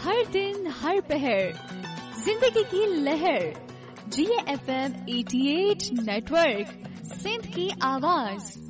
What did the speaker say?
हर दिन हर पहर जिंदगी की लहर GFM 88 नेटवर्क सिंध की आवाज।